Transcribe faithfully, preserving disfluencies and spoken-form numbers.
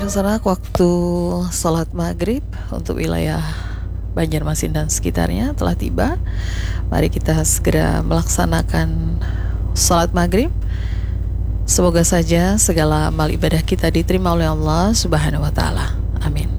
sanak waktu sholat maghrib untuk wilayah Banjarmasin dan sekitarnya telah tiba. Mari kita segera melaksanakan sholat maghrib. Semoga saja segala amal ibadah kita diterima oleh Allah Subhanahu wa Ta'ala. Amin.